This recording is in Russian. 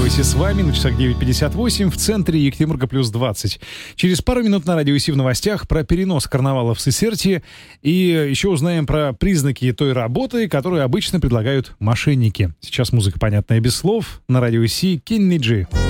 Иси с вами на часах 9:58 в центре Екатеринбурга плюс 20. Через пару минут на Радио Иси в новостях про перенос карнавала в Сысерти. И еще узнаем про признаки той работы, которую обычно предлагают мошенники. Сейчас музыка, понятная без слов. На Радио Иси Кенни Джи.